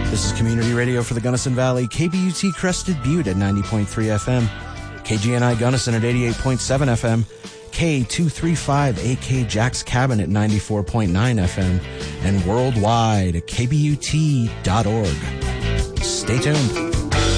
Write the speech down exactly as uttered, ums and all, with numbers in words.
This is Community Radio for the Gunnison Valley, K B U T Crested Butte at ninety point three F M, K G N I Gunnison at eighty-eight point seven F M, K two thirty-five A K Jack's Cabin at ninety-four point nine F M, and worldwide at K B U T dot org. Stay tuned.